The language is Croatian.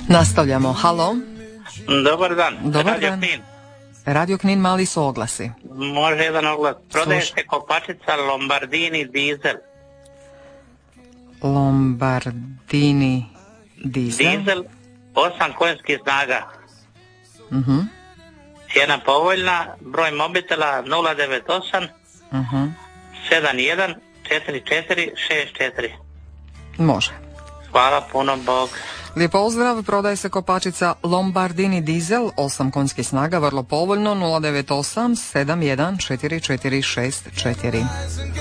Nastavljamo. Halo. Dobar dan. Dobar Radio dan. Knin. Radio Knin, mali su oglasi. Može jedan oglas. Prodaje se kopačica Lombardini dizel. Lombardini dizel. Dizel 8 konjskih snaga. Mhm. Cijena povoljna. Broj mobitela 098 71 44 64. Može. Hvala puno, Bog. Lijep pozdrav, prodaje se kopačica Lombardini dizel, 8 konjskih snaga, vrlo povoljno, 098 71 44 64.